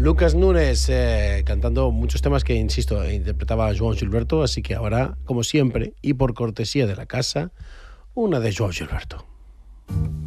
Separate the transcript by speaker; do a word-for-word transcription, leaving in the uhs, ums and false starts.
Speaker 1: Lucas Núñez eh, cantando muchos temas que, insisto, interpretaba Joan Gilberto, así que ahora, como siempre, y por cortesía de la casa, una de Joan Gilberto.